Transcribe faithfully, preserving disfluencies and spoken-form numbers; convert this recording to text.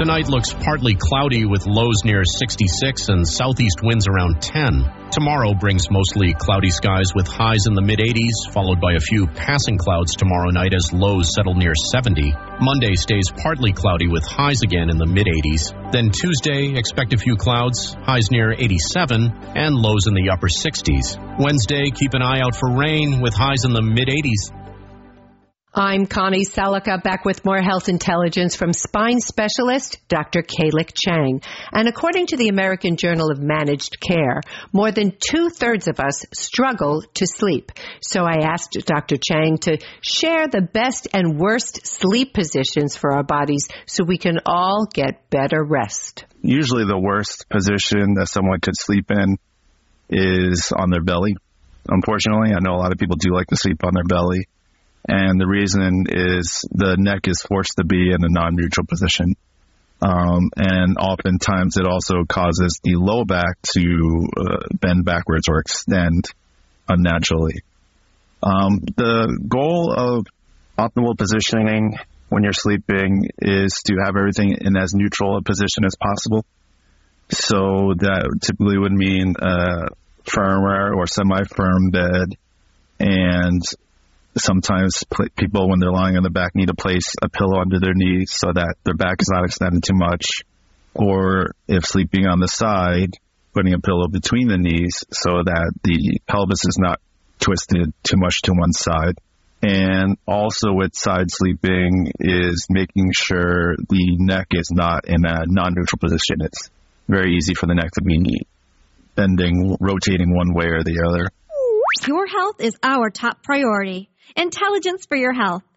Tonight looks partly cloudy with lows near sixty-six and southeast winds around ten. Tomorrow brings mostly cloudy skies with highs in the mid-eighties, followed by a few passing clouds tomorrow night as lows settle near seventy. Monday stays partly cloudy with highs again in the mid-eighties. Then Tuesday, expect a few clouds, highs near eighty-seven, and lows in the upper sixties. Wednesday, keep an eye out for rain with highs in the mid-eighties. I'm Connie Selica, back with more health intelligence from spine specialist Doctor Kalik Chang. And according to the American Journal of Managed Care, more than two-thirds of us struggle to sleep. So I asked Doctor Chang to share the best and worst sleep positions for our bodies so we can all get better rest. Usually the worst position that someone could sleep in is on their belly. Unfortunately, I know a lot of people do like to sleep on their belly. And the reason is the neck is forced to be in a non-neutral position. Um, and oftentimes it also causes the low back to uh, bend backwards or extend unnaturally. Um, the goal of optimal positioning when you're sleeping is to have everything in as neutral a position as possible. So that typically would mean a firmer or semi-firm bed, and sometimes people, when they're lying on the back, need to place a pillow under their knees so that their back is not extended too much. Or if sleeping on the side, putting a pillow between the knees so that the pelvis is not twisted too much to one side. And also with side sleeping is making sure the neck is not in a non-neutral position. It's very easy for the neck to be bending, rotating one way or the other. Your health is our top priority. Intelligence for your health.